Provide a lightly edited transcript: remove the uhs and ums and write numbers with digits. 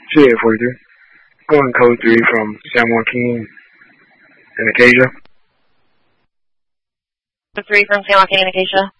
CA43. Going code 3 from San Joaquin and Acacia. Code 3 from San Joaquin and Acacia.